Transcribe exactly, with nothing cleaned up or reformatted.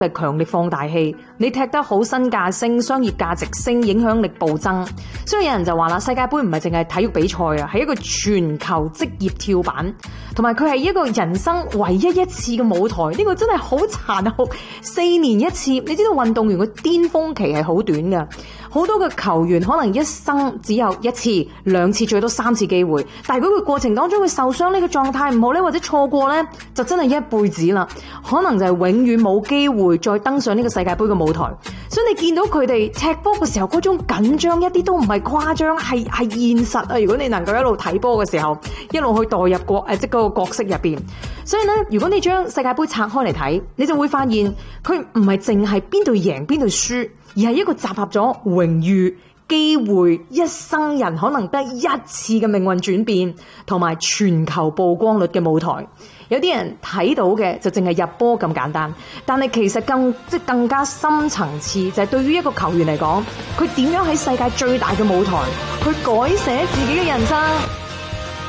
係強力放大器，你踢得好，身價升，商業價值升，影響力暴增。所以有人就話啦，世界盃唔係淨係體育比賽啊，係一個全球職業跳板，同埋佢係一個人生唯一一次嘅舞台。呢個真係好殘酷，四年一次。你知道運動員嘅巔峰期係好短㗎，好多嘅球員可能一生只有一次、兩次，最多三次機會。但係如果佢過程當中佢受傷，呢個狀態唔好咧，或者錯過咧，就真係一輩子啦，可能就係永遠冇機會再登上呢個世界盃嘅舞台。所以你見到佢哋踢波嘅時候嗰種緊張，一啲都唔係誇張，係係現實啊！如果你能夠一路睇波嘅時候，一路去代入國誒即嗰個角色入邊。所以咧，如果你將世界盃拆開嚟睇，你就會發現佢唔係淨係邊隊贏邊隊輸，而係一個集合咗榮譽、機會、一生人可能得一次嘅命運轉變，同埋全球曝光率嘅舞台。有啲人睇到嘅就淨係入波咁簡單，但係其實更即係更加深層次，就係對於一個球員嚟講，佢點樣喺世界最大嘅舞台去改寫自己嘅人生。